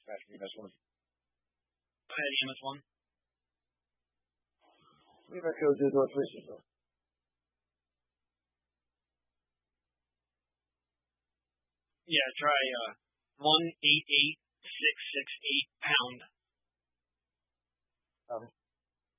match for EMS 1. Go ahead, EMS 1. Maybe I could do the please. Yeah, try 188668 pound.